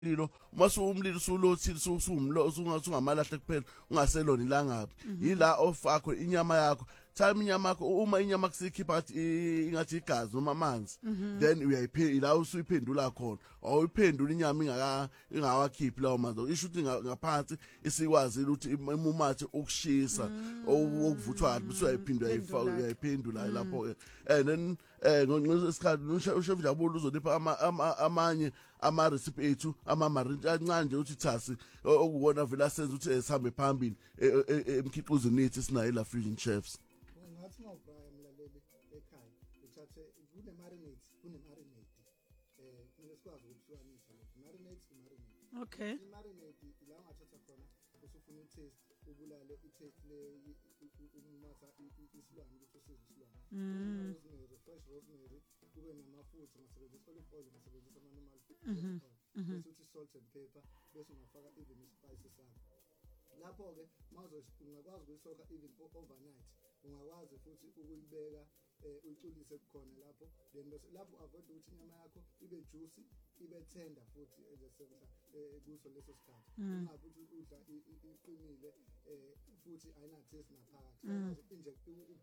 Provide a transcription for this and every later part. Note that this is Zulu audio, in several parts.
umlilo mase umlilo usulothile usungumlo usungamalahle kuphela ungaselona ilangabi yila ofakho inyama yakho time inyama yakho uma inyama kusikhipha ingathi igazi noma amanzi then uyayiphela la usuyiphendula khona awuyiphendula inyama ingakakhiphi lawo manzi isho ukuthi ngaphansi isikwazi ukuthi imumathe ukushisa okuvuthwa bese uyayiphendula lapho and then ngesikhathi uShef Njabula uzodipha amanye ama-recipe ethu ama-marine kancane nje ukuthi thasi okuwona vele asenza ukuthi sihambe phambili emkhiqizweni yethu sinayo la Fusion Chefs. Ngathi mawubraya mlaleli ekhaya uthathe kune-marinades kumele sikwazi ukuhlukanisa marinades okay i-marinade ila ungathatha khona usufuna i-taste ubulale i-taste umasa isilwane ukuthi usize isilwane rosemary fresh rosemary kube namafutha ungasebenzisa olive oil ungasebenzisa ama-normal bese uthi salt and pepper bese ungafaka even i-spices sakho lapho-ke ungakwazi ukuyisoka even overnight ungakwazi futhi ukuyibeka uyiculise khona lapho then bese lapho avoid ukuthi inyama yakho ibe juicy ibe tender futhi kuso leso sikhathi ungabe ukuthi udla iqinile futhi ayina taste naphakathi nje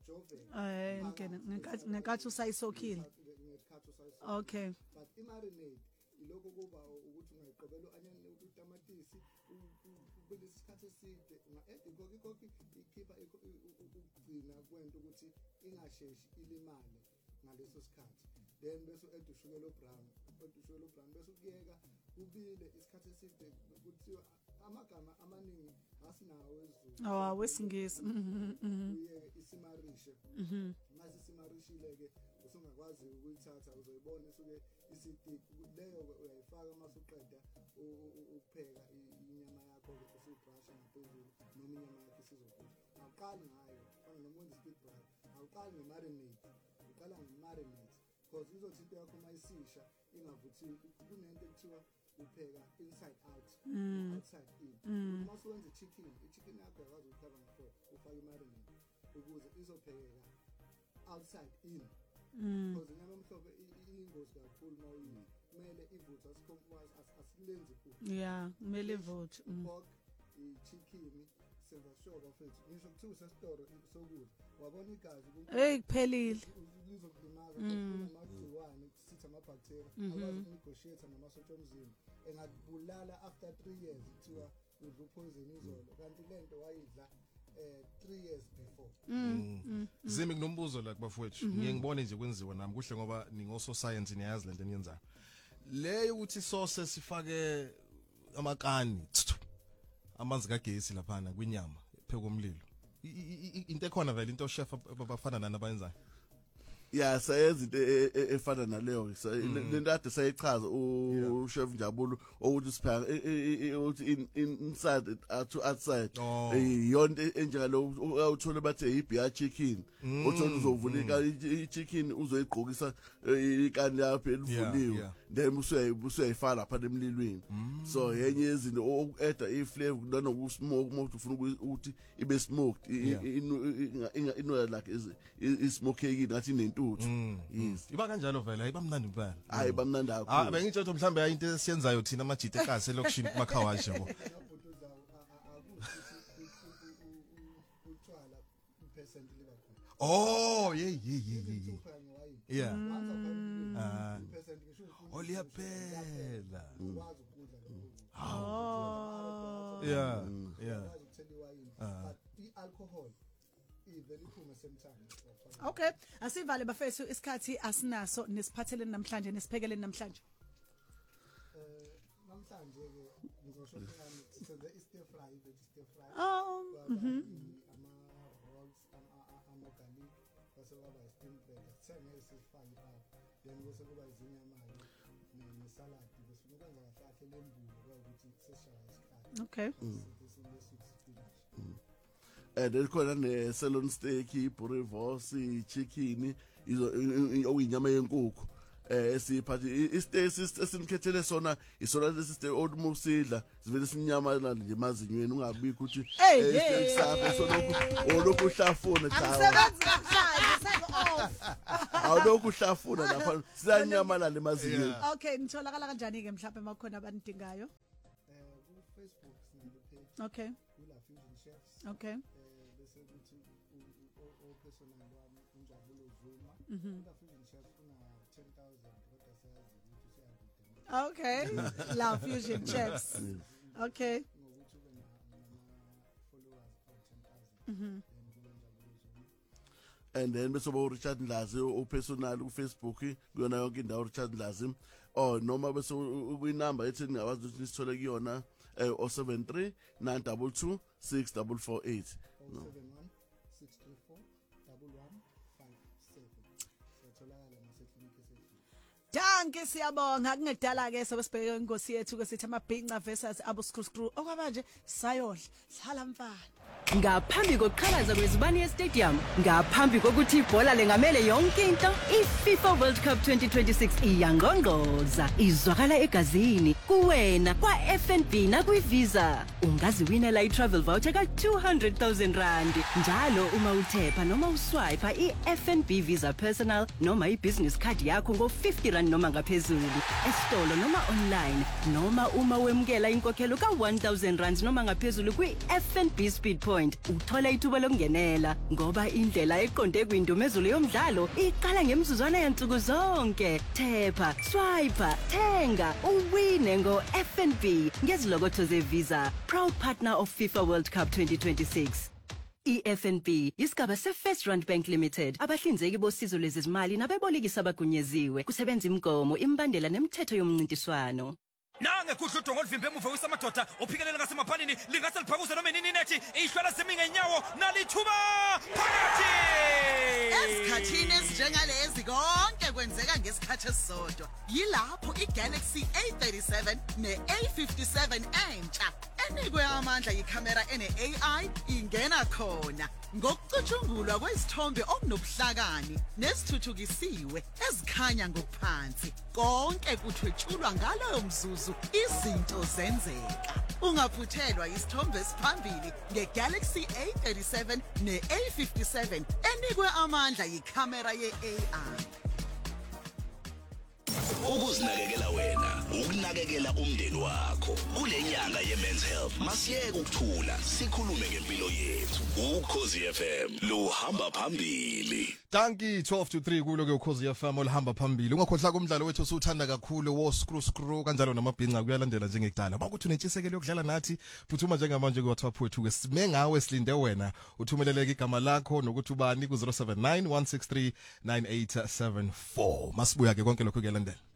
ukujovela ngenkathi usayisokhile okay but i-marinade iloko kuba ukuthi ungayiqobela u-onion utamatisi kulesi sikhathi eside unga-add ikhoki ikhipha ukugcina kwento ukuthi ingasheshi ilimale ngaleso sikhathi then bese u-add ushukela obrown bese ukuyeka kubile isikhathi eside kuthiwa amagama amaningi asinawo ezulu wesingisi uyeke isimarishe mase isimarishile-ke usungakwazi ukuyithatha uzoyibona isuke isitick leyo uyayifaka mase uqeda ukupheka inyama yakho usuyibrasha ngaphezulu noma inyama yakho isizokhula awuqali ngayo fana noma wenza i-spit fry awuqali nge-marinade uqala nge-marinade because izothi into yakho uma isisha ingavuthiki kunento ekuthiwa upheka inside out outside in uma usuwenza i-chicken yakho yakwazi ukupheka ngapho ufake i-marinade ukuze izophekeka outside in because inyama emhlophe iyingozi kakhulu uma uyidla kumele ivuthwe asilenzi futhi kumele ivuthwe pork i-chicken senza sure bafethu ngisho kuthiwa usesitoro sokudla wabona igazi kuphelile lizokulimaza kunamagciwane kusitha ama-bacteria akwazi ukunegotiate namasotsha omzimba engakubulala after 3 years kuthiwa udla upoison izolo kanti lento wayidla 3 years before. Zimi kunombuzo la kubafowethu ngiye ngibone nje kwenziwa nami kuhle ngoba ningoso science niyazi lento eniyenzayo leyo ukuthi sauce sifake amakani amanzi kagesi laphana kwinyama pheka umlilo into ekhona vele into chef abafana nani abayenzayo sayenza into efana naleyo lento ade sayichaza uShef Njabula ukuthi siphaka ukuthi inside to outside yonto enjalo awuthole bathe ibeer chicken uthola uzovuleka ichicken uzoyiqhokisa ikani lapha elivuliwe then usuyayifaka lapha emlilweni so yenye yezinto oku-add iflavor nanokusmoke uma ufuna ukuthi ibe smoked inoya like ismokeki ngathi nentuthu yes iba kanjalo vele ayibamnandi impela hayi bamnandi kakhulu bengitsho mhlambe into esiyenzayo thina amajite ekase lokushini kumakhawashi yabo liyaphela i-alcohol okay asivale bafethu isikhathi asinaso nesiphatheleni namhlanje nesiphekeleni namhlanje namhlanje ke ngizosho ngani senze i-stir fry i-stir fry ama-rolls ama-garlic bese kuba i-steamed burger sithenge isifaki lapha then bese kuba izinyama-ke nesalad bese ukwenza kahle lembulo ukuthi seshaya isikhathi okay likhona ne-salon steak, i-boerewors, i-chicken, okuyinyama yenkukhu esiphathi isteak esinikhethele sona isona lesiste omusidla sivele sinyamala nje emazinyweni ungabikho ukuthi isteak sakho solokhu olokhu uhlafuna cha Angisebenzi namhlanje seko-off. awulokhu uhlafuna lapha siyanyamala emazinyweni. Okay, nitholakala kanjani ke mhlawumbe makhona abanidingayo? ku-Facebook sinale page Okay. kula Fusion Chefs Okay. bese kuthi o-personal wami uNjabulo Zuma kula Fusion Chefs una 10,000 kodwa sayazi ukuthi siyakude Okay. La Fusion Chefs. Okay. ngokuthi ube nama-followers of 10,000 then kube Njabulo Zuma. And then bese bo Richard Ndlazi upersonal ku Facebook kuyona yonke indawo Richard Ndlazi noma bese kuyinamba ethi ningawazi ukuthi nisithole kuyona 073 922 6448 no 071 634 1157 siyatholakala naseklinikhi esedlule. Danke siyabonga kungedala ke sobe sibheke ingosi yethu ke sithi amabhinca versus abo screw okwamanje sayodla hlala mfana. Ngaphambi kokuqhakaza kwezibani ye-stadium, ngaphambi kokuthi ibhola lengamele yonke into, i-FIFA World Cup 2026 iyangqongqoza, izwakala egazini, kuwena, kwa-FNB nakwi-Visa. Ungaziwinela i-travel voucher ka-200,000 rand. Njalo uma uthepha noma uswipa i-FNB Visa Personal noma i-business card yakho ngo-50 rand noma ngaphezulu, esitolo noma online, noma uma wemukela inkokhelo ka-1,000 rand noma ngaphezulu kwi-FNB Speed Point. Uthola ithuba lokungenela ngoba indlela eqonde kwindumezulu yomdlalo iqala ngemizuzwana yansuku zonke. Thepha, swipe, thenga, uwine ngo-FNB ngezilokotho ze-Visa, proud partner of FIFA World Cup 2026. EFNB isigaba se-First Rand Bank Limited, abahlinzeki bosizo lwezimali nabebolekisi abagunyeziwe. Kusebenza imigomo, imbandela nemithetho yomncintiswano. Nange kudla udongo oluvimbe emuva wisamadoda ophikelela ngasemaphalini lingase liphakuze noma inini nethi ihlwala semi ngenyawo nalithuba phakathi. Esikhathini esinjengalezi konke kwenzeka ngesikhathi esisodwa. Yilapho iGalaxy A37 ne-A57 entsha enikwe amandla yikhamera ene-AI ingena khona. Ngokucutshungulwa kwezithombe okunobuhlakani nesithuthukisiwe ezikhanya ngokuphansi. Konke kuthwetshulwa ngaloyo mzuzu izinto zenzeka. Ungaphuthelwa isithombe esiphambili ngeGalaxy A37 ne-A57 enikwe amandla yikhamera ye-AI. Ukuzinakekela wena, ukunakekela umndeni wakho. Kule nyanga ye-Men's Health masiyeke ukuthula, sikhulume ngempilo yethu. Ukhozi FM luhamba phambili. Danki 12 to 3 kulo ke Ukhozi FM olihamba phambili. Ungakhohlwa kumdlalo wethu osuthanda kakhulu wo screw kanjalo namabhinqa kuyalandela njengekudala. Bakuthi unentshisekelo yokudlala nathi phuthuma njengamanje ku WhatsApp wethu ke sime ngawe silinde wena. Uthumeleleke igama lakho nokuthi ubani ku 079 163 9874. Masibuya ke konke lokho kuyalandela.